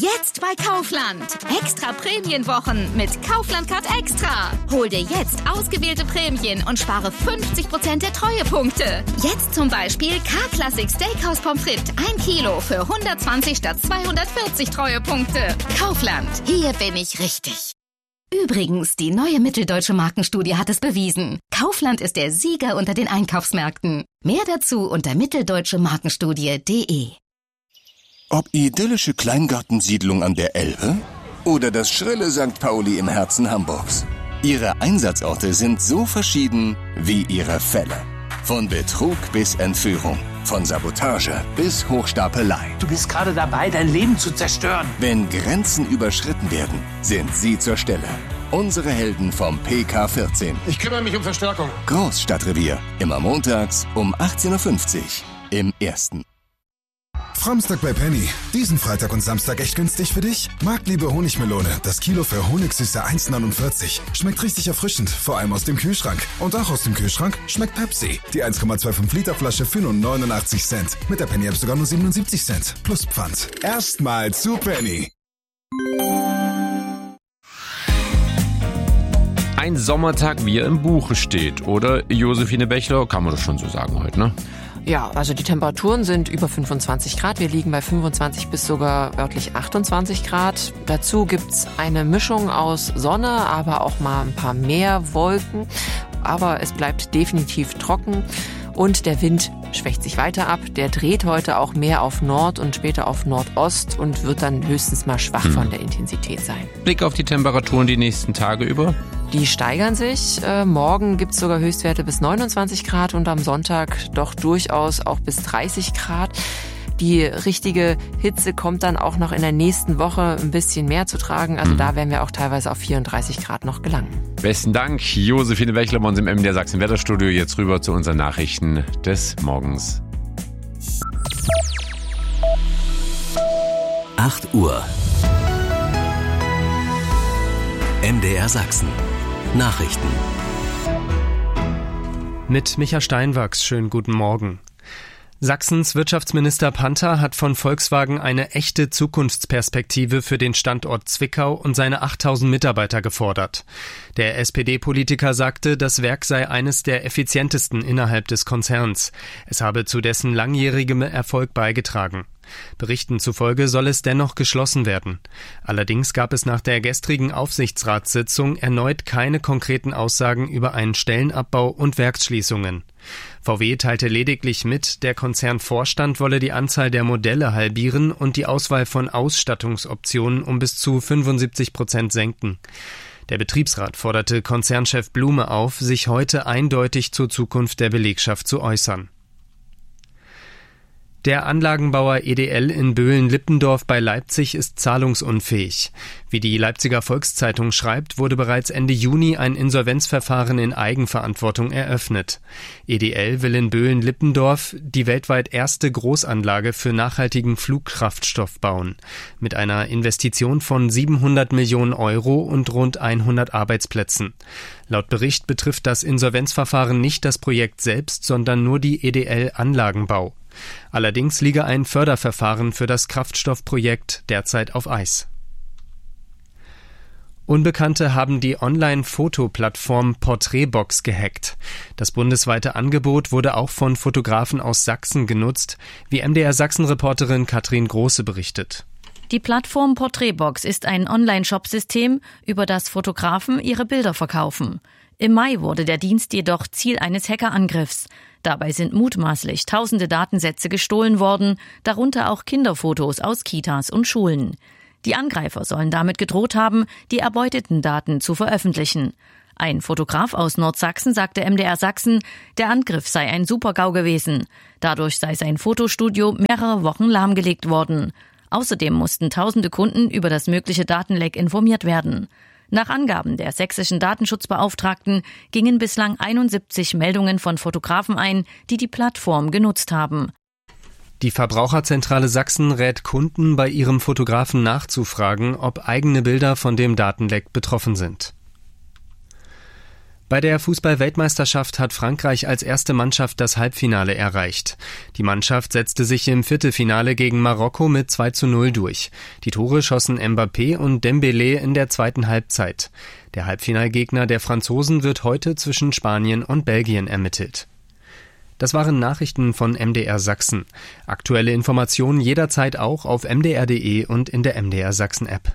Jetzt bei Kaufland. Extra Prämienwochen mit Kaufland Card Extra. Hol dir jetzt ausgewählte Prämien und spare 50% der Treuepunkte. Jetzt zum Beispiel K-Classic Steakhouse Pommes frites 1 Kilo für 120 statt 240 Treuepunkte. Kaufland, hier bin ich richtig. Übrigens, die neue Mitteldeutsche Markenstudie hat es bewiesen. Kaufland ist der Sieger unter den Einkaufsmärkten. Mehr dazu unter mitteldeutschemarkenstudie.de. Ob idyllische Kleingartensiedlung an der Elbe oder das schrille St. Pauli im Herzen Hamburgs. Ihre Einsatzorte sind so verschieden wie ihre Fälle. Von Betrug bis Entführung, von Sabotage bis Hochstapelei. Du bist gerade dabei, dein Leben zu zerstören. Wenn Grenzen überschritten werden, sind sie zur Stelle. Unsere Helden vom PK14. Ich kümmere mich um Verstärkung. Großstadtrevier. Immer montags um 18.50 Uhr im Ersten. Framstag bei Penny. Diesen Freitag und Samstag echt günstig für dich? Marktliebe Honigmelone. Das Kilo für Honigsüße 1,49. Schmeckt richtig erfrischend, vor allem aus dem Kühlschrank. Und auch aus dem Kühlschrank schmeckt Pepsi. Die 1,25 Liter Flasche für nur 89 Cent. Mit der Penny App sogar nur 77 Cent. Plus Pfand. Erstmal zu Penny. Ein Sommertag, wie er im Buche steht. Oder, Josephine Bechler, kann man das schon so sagen heute, ne? Ja, also die Temperaturen sind über 25 Grad. Wir liegen bei 25 bis sogar örtlich 28 Grad. Dazu gibt's eine Mischung aus Sonne, aber auch mal ein paar mehr Wolken. Aber es bleibt definitiv trocken und der Wind schwächt sich weiter ab. Der dreht heute auch mehr auf Nord und später auf Nordost und wird dann höchstens mal schwach von der Intensität sein. Blick auf die Temperaturen die nächsten Tage über. Die steigern sich. Morgen gibt's sogar Höchstwerte bis 29 Grad und am Sonntag doch durchaus auch bis 30 Grad. Die richtige Hitze kommt dann auch noch in der nächsten Woche ein bisschen mehr zu tragen. Also da werden wir auch teilweise auf 34 Grad noch gelangen. Besten Dank, Josephine Bechler bei uns im MDR Sachsen Wetterstudio. Jetzt rüber zu unseren Nachrichten des Morgens. 8 Uhr. MDR Sachsen. Nachrichten. Mit Micha Steinwachs, schönen guten Morgen. Sachsens Wirtschaftsminister Panther hat von Volkswagen eine echte Zukunftsperspektive für den Standort Zwickau und seine 8000 Mitarbeiter gefordert. Der SPD-Politiker sagte, das Werk sei eines der effizientesten innerhalb des Konzerns. Es habe zu dessen langjährigem Erfolg beigetragen. Berichten zufolge soll es dennoch geschlossen werden. Allerdings gab es nach der gestrigen Aufsichtsratssitzung erneut keine konkreten Aussagen über einen Stellenabbau und Werksschließungen. VW teilte lediglich mit, der Konzernvorstand wolle die Anzahl der Modelle halbieren und die Auswahl von Ausstattungsoptionen um bis zu 75% senken. Der Betriebsrat forderte Konzernchef Blume auf, sich heute eindeutig zur Zukunft der Belegschaft zu äußern. Der Anlagenbauer EDL in Böhlen-Lippendorf bei Leipzig ist zahlungsunfähig. Wie die Leipziger Volkszeitung schreibt, wurde bereits Ende Juni ein Insolvenzverfahren in Eigenverantwortung eröffnet. EDL will in Böhlen-Lippendorf die weltweit erste Großanlage für nachhaltigen Flugkraftstoff bauen. Mit einer Investition von 700 Millionen Euro und rund 100 Arbeitsplätzen. Laut Bericht betrifft das Insolvenzverfahren nicht das Projekt selbst, sondern nur die EDL Anlagenbau. Allerdings liege ein Förderverfahren für das Kraftstoffprojekt derzeit auf Eis. Unbekannte haben die Online-Fotoplattform Porträtbox gehackt. Das bundesweite Angebot wurde auch von Fotografen aus Sachsen genutzt, wie MDR Sachsen-Reporterin Katrin Große berichtet. Die Plattform Porträtbox ist ein Online-Shop-System, über das Fotografen ihre Bilder verkaufen. Im Mai wurde der Dienst jedoch Ziel eines Hackerangriffs. Dabei sind mutmaßlich tausende Datensätze gestohlen worden, darunter auch Kinderfotos aus Kitas und Schulen. Die Angreifer sollen damit gedroht haben, die erbeuteten Daten zu veröffentlichen. Ein Fotograf aus Nordsachsen sagte MDR Sachsen, der Angriff sei ein Super-GAU gewesen. Dadurch sei sein Fotostudio mehrere Wochen lahmgelegt worden. Außerdem mussten tausende Kunden über das mögliche Datenleck informiert werden. Nach Angaben der sächsischen Datenschutzbeauftragten gingen bislang 71 Meldungen von Fotografen ein, die die Plattform genutzt haben. Die Verbraucherzentrale Sachsen rät Kunden, bei ihrem Fotografen nachzufragen, ob eigene Bilder von dem Datenleck betroffen sind. Bei der Fußball-Weltmeisterschaft hat Frankreich als erste Mannschaft das Halbfinale erreicht. Die Mannschaft setzte sich im Viertelfinale gegen Marokko mit 2:0 durch. Die Tore schossen Mbappé und Dembélé in der zweiten Halbzeit. Der Halbfinalgegner der Franzosen wird heute zwischen Spanien und Belgien ermittelt. Das waren Nachrichten von MDR Sachsen. Aktuelle Informationen jederzeit auch auf mdr.de und in der MDR Sachsen-App.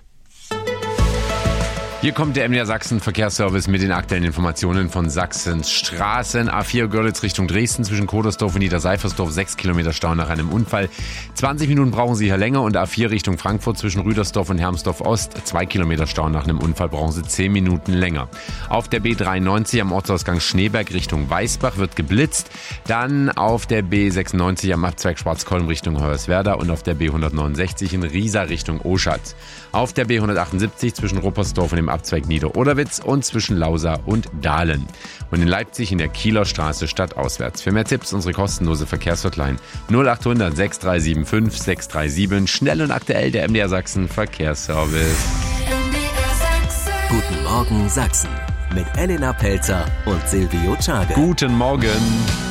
Hier kommt der MDR Sachsen Verkehrsservice mit den aktuellen Informationen von Sachsens Straßen. A4 Görlitz Richtung Dresden zwischen Kodersdorf und Niederseifersdorf 6 Kilometer Stau nach einem Unfall. 20 Minuten brauchen Sie hier länger und A4 Richtung Frankfurt zwischen Rüdersdorf und Hermsdorf Ost 2 Kilometer Stau nach einem Unfall brauchen Sie 10 Minuten länger. Auf der B93 am Ortsausgang Schneeberg Richtung Weißbach wird geblitzt. Dann auf der B96 am Abzweig Schwarzkolm Richtung Hoyerswerda und auf der B169 in Riesa Richtung Oschatz. Auf der B178 zwischen Ruppersdorf und dem Abzweig Nieder-Oderwitz und zwischen Lausa und Dahlen. Und in Leipzig in der Kieler Straße stadtauswärts. Für mehr Tipps unsere kostenlose Verkehrshotline 0800 6375 637. Schnell und aktuell der MDR Sachsen Verkehrsservice. Guten Morgen Sachsen mit Elena Pelzer und Silvio Czage. Guten Morgen.